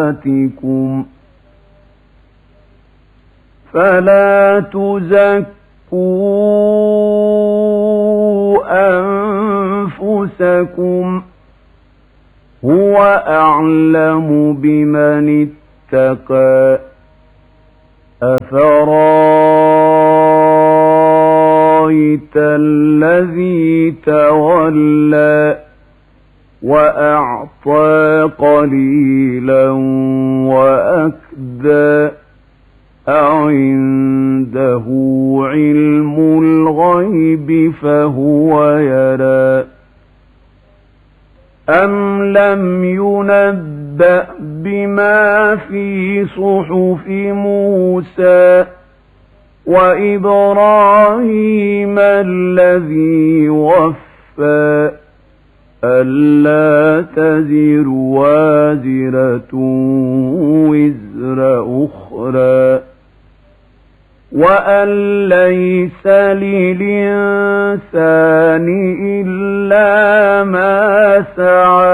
أنفسكم فلا تزكوا أنفسكم هو أعلم بمن اتقى أفرأيت الذي تولى وأعطى قليلا وأكدى أعنده علم الغيب فهو يرى أم لم ينبأ بما في صحف موسى وإبراهيم الذي وفى ألا تزر وازرة وزر أخرى وأن ليس للإنسان إلا ما سعى